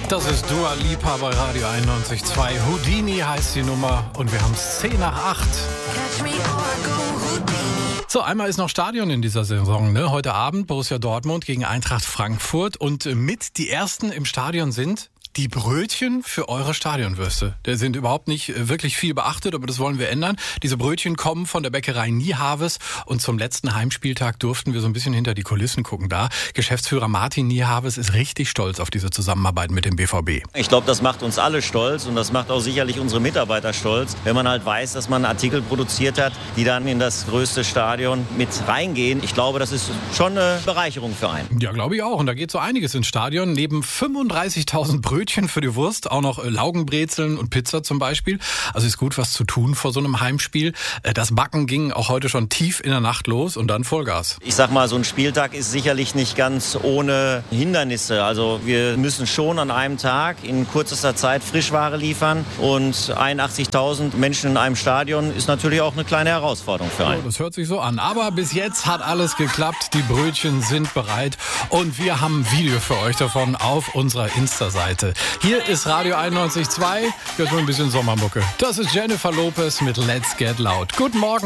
Das ist Dua Lipa bei Radio 91.2. Houdini heißt die Nummer und wir haben es 7:10. So, einmal ist noch Stadion in dieser Saison, ne? Heute Abend Borussia Dortmund gegen Eintracht Frankfurt und mit die Ersten im Stadion sind die Brötchen für eure Stadionwürste. Die sind überhaupt nicht wirklich viel beachtet, aber das wollen wir ändern. Diese Brötchen kommen von der Bäckerei Niehaves und zum letzten Heimspieltag durften wir so ein bisschen hinter die Kulissen gucken da. Geschäftsführer Martin Niehaves ist richtig stolz auf diese Zusammenarbeit mit dem BVB. Ich glaube, das macht uns alle stolz und das macht auch sicherlich unsere Mitarbeiter stolz, wenn man halt weiß, dass man Artikel produziert hat, die dann in das größte Stadion mit reingehen. Ich glaube, das ist schon eine Bereicherung für einen. Ja, glaube ich auch. Und da geht so einiges ins Stadion. Neben 35.000 Brötchen für die Wurst, auch noch Laugenbrezeln und Pizza zum Beispiel. Also ist gut was zu tun vor so einem Heimspiel. Das Backen ging auch heute schon tief in der Nacht los und dann Vollgas. Ich sag mal, so ein Spieltag ist sicherlich nicht ganz ohne Hindernisse. Also wir müssen schon an einem Tag in kürzester Zeit Frischware liefern und 81.000 Menschen in einem Stadion ist natürlich auch eine kleine Herausforderung für einen. Oh, das hört sich so an. Aber bis jetzt hat alles geklappt. Die Brötchen sind bereit und wir haben ein Video für euch davon auf unserer Insta-Seite. Hier ist Radio 91.2. Jetzt nur ein bisschen Sommermucke. Das ist Jennifer Lopez mit Let's Get Loud. Guten Morgen.